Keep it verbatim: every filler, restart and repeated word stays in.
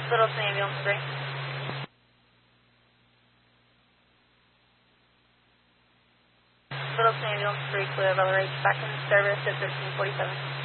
Littleton Ambulance three. Littleton Ambulance three, clear of L R H, back in service at thirteen forty-seven.